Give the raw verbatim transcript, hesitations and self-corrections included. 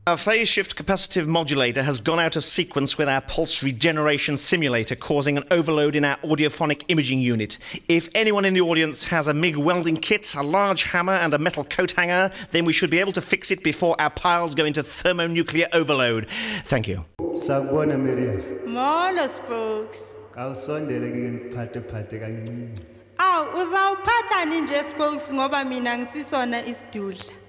Our phase shift capacitive modulator has gone out of sequence with our pulse regeneration simulator, causing an overload in our audiophonic imaging unit. If anyone in the audience has a MIG welding kit, a large hammer and a metal coat hanger, then we should be able to fix it before our piles go into thermonuclear overload. Thank you. Sakubona Miriam. Molo Spokes. Awusondele ke ngiphathe phathe kancane. Aw, uzawuphatha nje Spokes ngoba mina ngisisona isidudla.